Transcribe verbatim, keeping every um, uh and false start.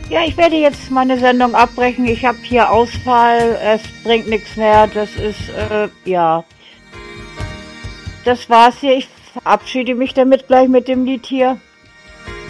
Ja, ich werde jetzt meine Sendung abbrechen. Ich habe hier Ausfall. Es bringt nichts mehr. Das ist, äh, ja. Das war's hier. Ich verabschiede mich damit gleich mit dem Lied hier.